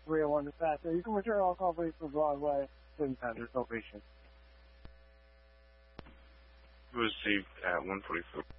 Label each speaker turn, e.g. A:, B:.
A: 301 dispatcher. You can return all call please for Broadway. Please have your salvation.
B: Received at 144.